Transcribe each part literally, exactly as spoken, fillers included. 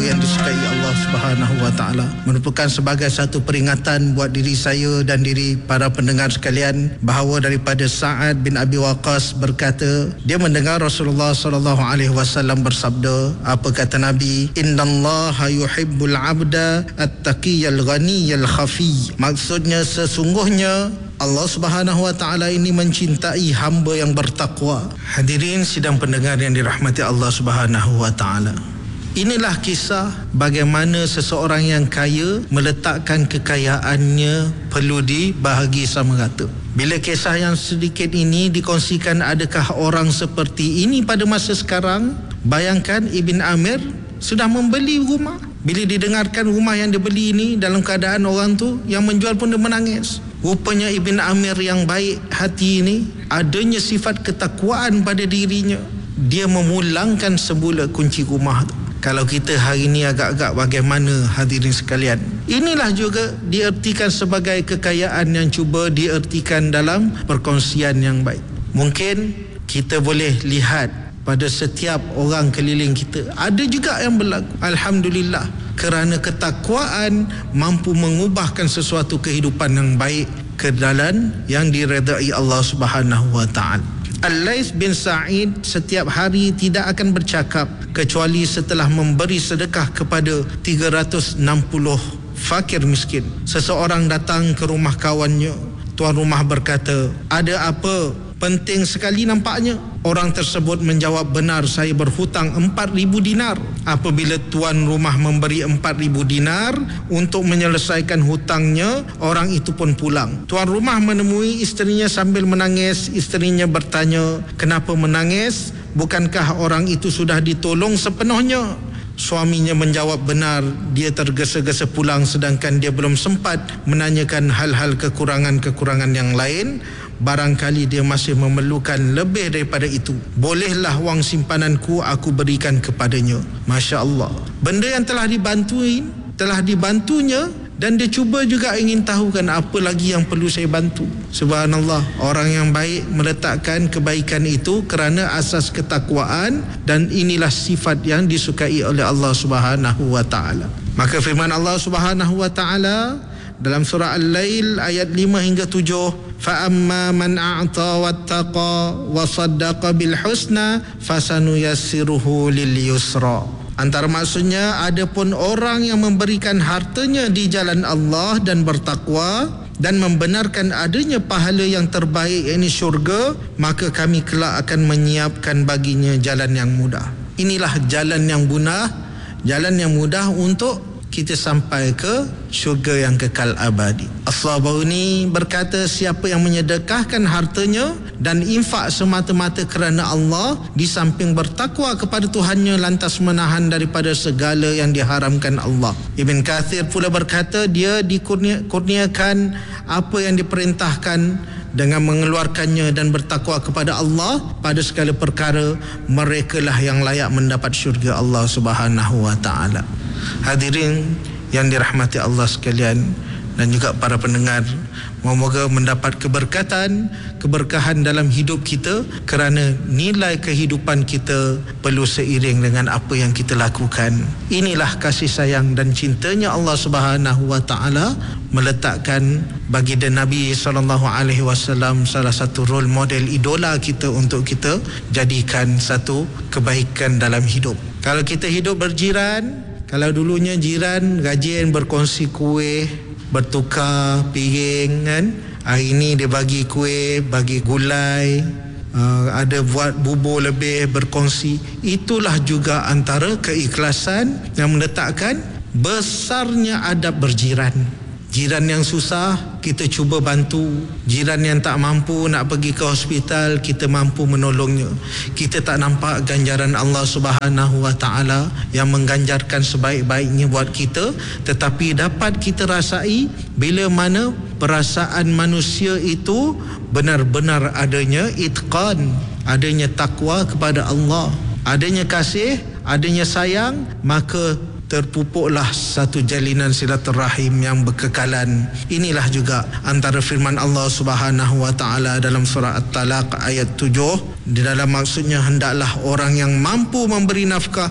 yang disukai Allah Subhanahu wa taala, merupakan sebagai satu peringatan buat diri saya dan diri para pendengar sekalian bahawa daripada Sa'ad bin Abi Waqqas berkata, dia mendengar Rasulullah sallallahu alaihi wasallam bersabda, apa kata Nabi, innallaha yuhibbul 'abda at-taqiyyal ghaniyal khafi. Maksudnya sesungguhnya Allah Subhanahu wa taala ini mencintai hamba yang bertakwa. Hadirin sidang pendengar yang dirahmati Allah Subhanahu wa taala. Inilah kisah bagaimana seseorang yang kaya meletakkan kekayaannya perlu dibahagi sama rata. Bila kisah yang sedikit ini dikongsikan, adakah orang seperti ini pada masa sekarang? Bayangkan Ibn Amir sudah membeli rumah. Bila didengarkan rumah yang dibeli ini, dalam keadaan orang tu yang menjual pun dia menangis. Rupanya Ibn Amir yang baik hati ini, adanya sifat ketakwaan pada dirinya. Dia memulangkan semula kunci rumah tu. Kalau kita hari ini agak-agak bagaimana hadirin sekalian? Inilah juga diertikan sebagai kekayaan yang cuba diertikan dalam perkongsian yang baik. Mungkin kita boleh lihat pada setiap orang keliling kita, ada juga yang berlaku. Alhamdulillah, kerana ketakwaan mampu mengubahkan sesuatu kehidupan yang baik ke dalam yang diredai Allah Subhanahu wa taala. Al-Laits bin Sa'id setiap hari tidak akan bercakap kecuali setelah memberi sedekah kepada tiga ratus enam puluh fakir miskin. Seseorang datang ke rumah kawannya. Tuan rumah berkata, ada apa? Penting sekali nampaknya. Orang tersebut menjawab, benar, saya berhutang empat ribu dinar. Apabila tuan rumah memberi empat ribu dinar untuk menyelesaikan hutangnya, orang itu pun pulang. Tuan rumah menemui isterinya sambil menangis. Isterinya bertanya, kenapa menangis? Bukankah orang itu sudah ditolong sepenuhnya? Suaminya menjawab, benar, dia tergesa-gesa pulang sedangkan dia belum sempat menanyakan hal-hal kekurangan-kekurangan yang lain. Barangkali dia masih memerlukan lebih daripada itu. Bolehlah wang simpananku aku berikan kepadanya. Masya Allah. Benda yang telah dibantuin, telah dibantunya, dan dia cuba juga ingin tahu kan apa lagi yang perlu saya bantu. Subhanallah, orang yang baik meletakkan kebaikan itu kerana asas ketakwaan, dan inilah sifat yang disukai oleh Allah Subhanahu wa taala. Maka firman Allah Subhanahu wa taala dalam surah Al-Lail ayat lima hingga tujuh, fa amma man a'ta wattaqa wa saddaqa bil husna fasanuyassiruhu lil yusra. Antara maksudnya, adapun orang yang memberikan hartanya di jalan Allah dan bertakwa dan membenarkan adanya pahala yang terbaik, yakni syurga, maka kami kelak akan menyiapkan baginya jalan yang mudah. Inilah jalan yang mudah, jalan yang mudah untuk kita sampai ke syurga yang kekal abadi. As-Sabuni berkata, siapa yang menyedekahkan hartanya dan infak semata-mata kerana Allah, di samping bertakwa kepada Tuhannya, lantas menahan daripada segala yang diharamkan Allah. Ibn Kathir pula berkata, dia dikurniakan apa yang diperintahkan dengan mengeluarkannya dan bertakwa kepada Allah pada segala perkara, merekalah yang layak mendapat syurga Allah Subhanahu wa taala. Hadirin yang dirahmati Allah sekalian dan juga para pendengar, moga-moga mendapat keberkatan, keberkahan dalam hidup kita, kerana nilai kehidupan kita perlu seiring dengan apa yang kita lakukan. Inilah kasih sayang dan cintanya Allah Subhanahu wa taala meletakkan baginda Nabi sallallahu alaihi wasallam salah satu role model, idola kita untuk kita jadikan satu kebaikan dalam hidup. Kalau kita hidup berjiran, kalau dulunya jiran rajin berkongsi kuih, bertukar piring kan, hari ini dia bagi kuih, bagi gulai, uh, ada buat bubur lebih, berkongsi. Itulah juga antara keikhlasan yang meletakkan besarnya adab berjiran. Jiran yang susah, kita cuba bantu. Jiran yang tak mampu nak pergi ke hospital, kita mampu menolongnya. Kita tak nampak ganjaran Allah Subhanahu wa taala yang mengganjarkan sebaik-baiknya buat kita, tetapi dapat kita rasai bila mana perasaan manusia itu benar-benar adanya itqan, adanya takwa kepada Allah, adanya kasih, adanya sayang, maka terpupuklah satu jalinan silaturahim yang berkekalan. Inilah juga antara firman Allah Subhanahu wa taala dalam surah At-Talaq ayat tujuh. Di dalam maksudnya, hendaklah orang yang mampu memberi nafkah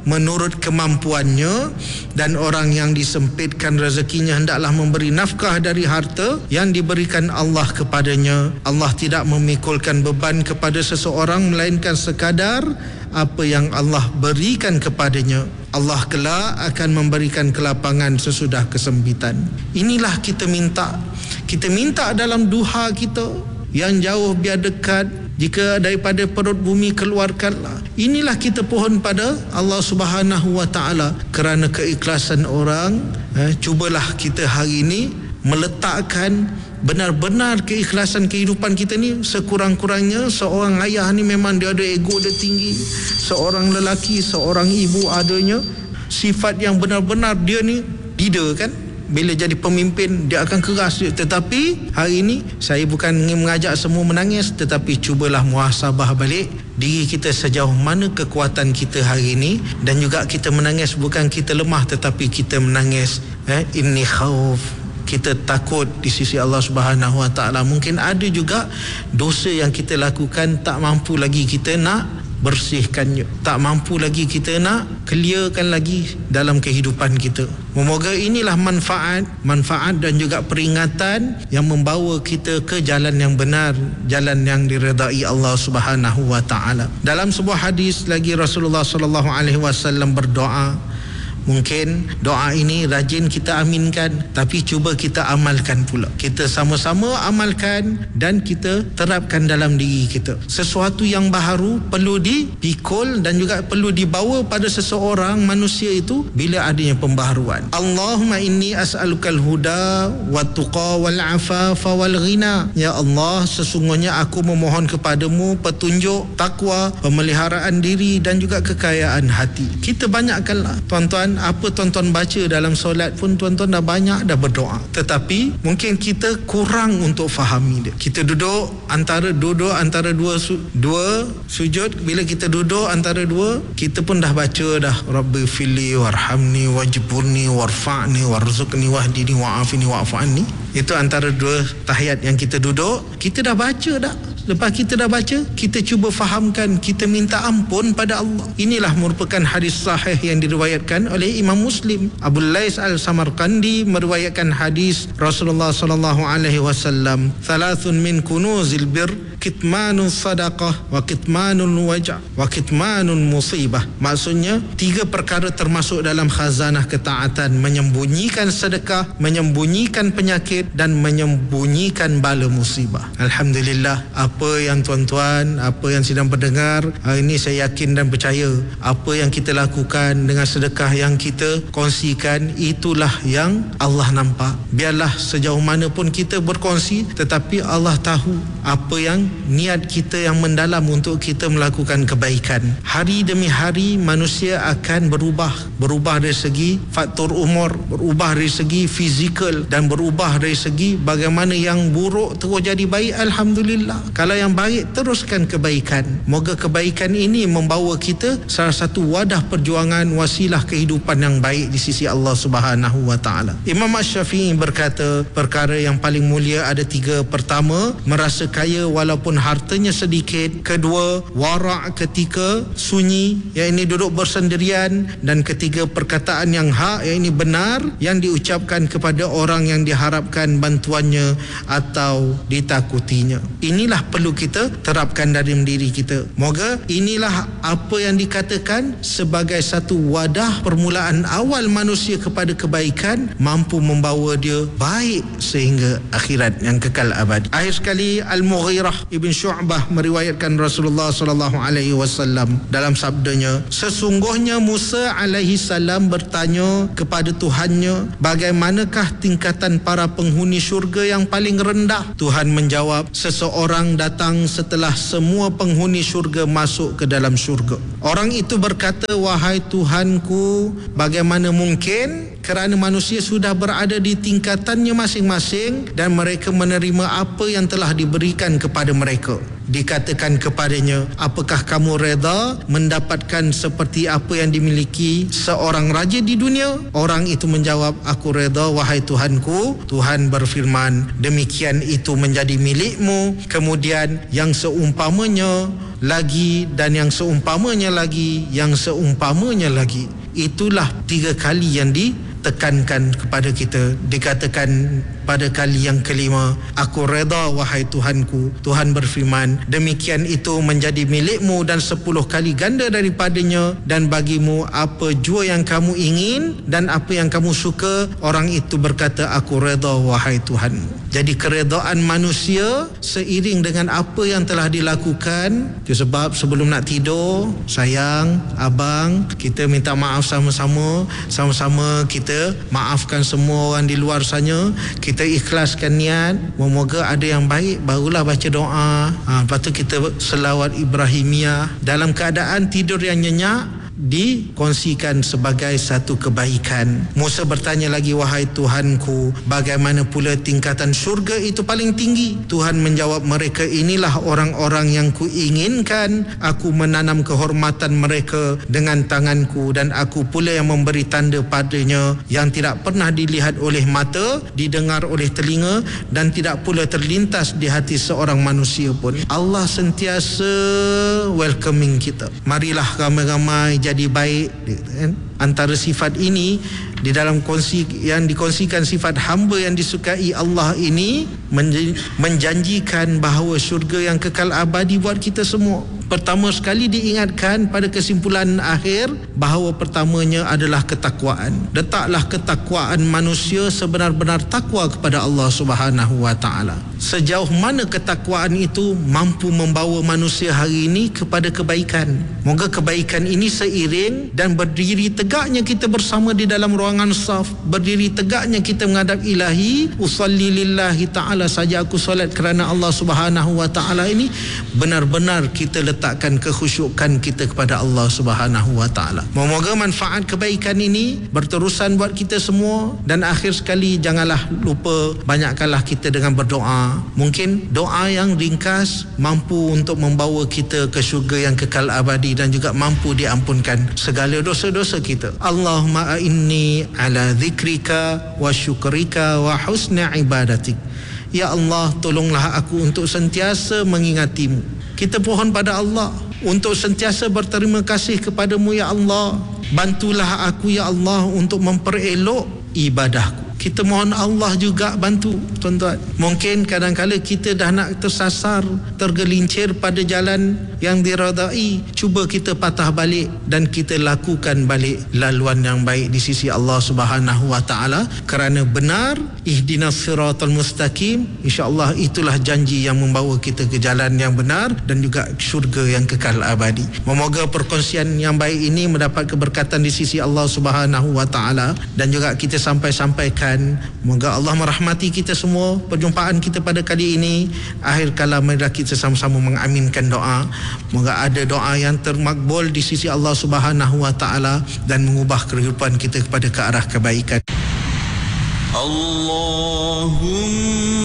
menurut kemampuannya, dan orang yang disempitkan rezekinya hendaklah memberi nafkah dari harta yang diberikan Allah kepadanya. Allah tidak memikulkan beban kepada seseorang melainkan sekadar apa yang Allah berikan kepadanya. Allah kelak akan memberikan kelapangan sesudah kesempitan. Inilah kita minta. Kita minta dalam duha kita, yang jauh biar dekat, jika daripada perut bumi keluarkanlah. Inilah kita pohon pada Allah Subhanahu wa taala. Kerana keikhlasan orang, eh, cubalah kita hari ini meletakkan benar-benar keikhlasan kehidupan kita ni. Sekurang-kurangnya seorang ayah ni memang dia ada ego dia tinggi, seorang lelaki, seorang ibu adanya sifat yang benar-benar dia ni leader kan. Bila jadi pemimpin dia akan keras. Tetapi hari ini saya bukan ingin mengajak semua menangis, tetapi cubalah muhasabah balik diri kita sejauh mana kekuatan kita hari ini. Dan juga kita menangis bukan kita lemah, tetapi kita menangis eh, inni khauf, kita takut di sisi Allah Subhanahu wa taala. Mungkin ada juga dosa yang kita lakukan tak mampu lagi kita nak bersihkannya, tak mampu lagi kita nak clearkan lagi dalam kehidupan kita. Memoga inilah manfaat manfaat dan juga peringatan yang membawa kita ke jalan yang benar, jalan yang diredai Allah Subhanahu wa taala. Dalam sebuah hadis lagi Rasulullah sallallahu alaihi wasallam berdoa. Mungkin doa ini rajin kita aminkan, tapi cuba kita amalkan pula. Kita sama-sama amalkan dan kita terapkan dalam diri kita. Sesuatu yang baharu perlu dipikul dan juga perlu dibawa pada seseorang manusia itu bila adanya pembaharuan. Allahumma inni as'alukal huda wat tuqa wal afafa wal ghina. Ya Allah, sesungguhnya aku memohon kepadamu petunjuk, takwa, pemeliharaan diri dan juga kekayaan hati. Kita banyakkanlah tuan-tuan, apa tuan-tuan baca dalam solat pun tuan-tuan dah banyak dah berdoa, tetapi mungkin kita kurang untuk fahami dia. Kita duduk antara duduk antara dua su, dua sujud, bila kita duduk antara dua kita pun dah baca dah Rabbi fili warhamni wajburni warfa'ni warzuqni wahdini wa'afini wa'afani. Itu antara dua tahiyat yang kita duduk, kita dah baca dah. Lepas kita dah baca, kita cuba fahamkan, kita minta ampun pada Allah. Inilah merupakan hadis sahih yang diriwayatkan oleh Imam Muslim. Abu Lais Al-Samarqandi meriwayatkan hadis Rasulullah sallallahu alaihi wasallam, "Thalathun min kunuzil bir, kitmanun sadaqah wa kitmanun waj' wa kitmanun musibah." Maksudnya tiga perkara termasuk dalam khazanah ketaatan: menyembunyikan sedekah, menyembunyikan penyakit dan menyembunyikan bala musibah. Alhamdulillah, apa yang tuan-tuan, apa yang sedang mendengar hari ini, saya yakin dan percaya apa yang kita lakukan dengan sedekah yang kita kongsikan, itulah yang Allah nampak. Biarlah sejauh mana pun kita berkongsi, tetapi Allah tahu apa yang niat kita yang mendalam untuk kita melakukan kebaikan. Hari demi hari manusia akan berubah, berubah dari segi faktor umur, berubah dari segi fizikal, dan berubah dari segi bagaimana yang buruk terus jadi baik. Alhamdulillah, kalau yang baik teruskan kebaikan. Moga kebaikan ini membawa kita salah satu wadah perjuangan, wasilah kehidupan yang baik di sisi Allah Subhanahu wa taala. Imam Asy-Syafi'i berkata, perkara yang paling mulia ada tiga. Pertama, merasa kaya walaupun hartanya sedikit. Kedua, wara' ketika sunyi, yang ini duduk bersendirian. Dan ketiga, perkataan yang hak, yang ini benar, yang diucapkan kepada orang yang diharapkan bantuannya atau ditakutinya. Inilah perlu kita terapkan dalam diri kita. Moga inilah apa yang dikatakan sebagai satu wadah permulaan awal manusia kepada kebaikan, mampu membawa dia baik sehingga akhirat yang kekal abadi. Akhir sekali, Al-Mughirah Ibn Syu'bah meriwayatkan Rasulullah sallallahu alaihi wasallam dalam sabdanya, sesungguhnya Musa alaihi salam bertanya kepada Tuhannya, bagaimanakah tingkatan para penghuni syurga yang paling rendah? Tuhan menjawab, seseorang datang setelah semua penghuni syurga masuk ke dalam syurga. Orang itu berkata, wahai Tuhanku, bagaimana mungkin? Kerana manusia sudah berada di tingkatannya masing-masing dan mereka menerima apa yang telah diberikan kepada mereka. dikatakan kepadanya, apakah kamu reda mendapatkan seperti apa yang dimiliki seorang raja di dunia? Orang itu menjawab, aku reda wahai Tuhanku. Tuhan berfirman, demikian itu menjadi milikmu. Kemudian yang seumpamanya lagi, dan yang seumpamanya lagi, yang seumpamanya lagi. Itulah tiga kali yang ditekankan kepada kita. Dikatakan pada kali yang kelima, aku reda wahai Tuhanku. Tuhan berfirman, demikian itu menjadi milikmu dan sepuluh kali ganda daripadanya, dan bagimu apa jua yang kamu ingin dan apa yang kamu suka. Orang itu berkata, aku reda wahai Tuhanmu. Jadi keredaan manusia seiring dengan apa yang telah dilakukan. Sebab sebelum nak tidur, sayang, abang, kita minta maaf sama-sama. Sama-sama kita maafkan semua orang di luar sana. Kita ikhlaskan niat, memoga ada yang baik, barulah baca doa. Ha, lepas tu kita selawat Ibrahimiyah. Dalam keadaan tidur yang nyenyak, dikongsikan sebagai satu kebaikan. Musa bertanya lagi, wahai Tuhanku, bagaimana pula tingkatan syurga itu paling tinggi? Tuhan menjawab, mereka inilah orang-orang yang kuinginkan. Aku menanam kehormatan mereka dengan tanganku, dan aku pula yang memberi tanda padanya yang tidak pernah dilihat oleh mata, didengar oleh telinga, dan tidak pula terlintas di hati seorang manusia pun. Allah sentiasa welcoming kita. Marilah ramai-ramai jadi baik, kan? Antara sifat ini di dalam kongsi yang dikongsikan, sifat hamba yang disukai Allah ini menjanjikan bahawa syurga yang kekal abadi buat kita semua. Pertama sekali diingatkan pada kesimpulan akhir bahawa pertamanya adalah ketakwaan. Letaklah ketakwaan manusia sebenar-benar takwa kepada Allah Subhanahu wa taala. Sejauh mana ketakwaan itu mampu membawa manusia hari ini kepada kebaikan. Moga kebaikan ini seiring dan berdiri tegaknya kita bersama di dalam ruangan saf, berdiri tegaknya kita menghadap Ilahi, usalli lillahi ta'ala, saja aku solat kerana Allah Subhanahu wa ta'ala ini, benar-benar kita letakkan kekhusyukan kita kepada Allah Subhanahu wa ta'ala. Memoga manfaat kebaikan ini berterusan buat kita semua, dan akhir sekali janganlah lupa banyakkanlah kita dengan berdoa. Mungkin doa yang ringkas mampu untuk membawa kita ke syurga yang kekal abadi, dan juga mampu diampunkan segala dosa-dosa kita. Allahumma a'inni ala dzikrika wa syukrika wa husni ibadatik. Ya Allah, tolonglah aku untuk sentiasa mengingatimu. Kita pohon pada Allah untuk sentiasa berterima kasih kepadamu ya Allah. Bantulah aku ya Allah untuk memperelok ibadahku. Kita mohon Allah juga bantu, tuan-tuan. Mungkin kadang-kadang kita dah nak tersasar, tergelincir pada jalan yang diradai. Cuba kita patah balik dan kita lakukan balik laluan yang baik di sisi Allah Subhanahu wa taala, kerana benar, ihdinas siratal mustaqim, insya-Allah itulah janji yang membawa kita ke jalan yang benar dan juga syurga yang kekal abadi. Memoga perkongsian yang baik ini mendapat keberkatan di sisi Allah Subhanahu wa taala, dan juga kita sampai-sampaikan. Moga Allah merahmati kita semua. Perjumpaan kita pada kali ini, akhir kalam marilah kita sama-sama mengaminkan doa. Moga ada doa yang termakbul di sisi Allah Subhanahu wa taala dan mengubah kehidupan kita kepada ke arah kebaikan. Allahumma